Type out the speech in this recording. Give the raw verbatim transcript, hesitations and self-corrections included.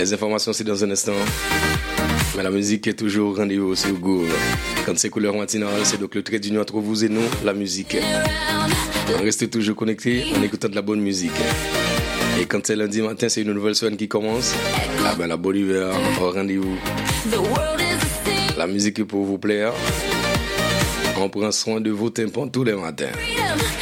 Les informations, c'est dans un instant. Mais la musique est toujours rendez-vous sur Go. Quand c'est couleur matinale, c'est donc le trait d'union entre vous et nous, la musique. On reste toujours connecté en écoutant de la bonne musique. Et quand c'est lundi matin, c'est une nouvelle semaine qui commence. Ah ben la bonne hiver, au rendez-vous. La musique est pour vous plaire. On prend soin de vos tympans tous les matins.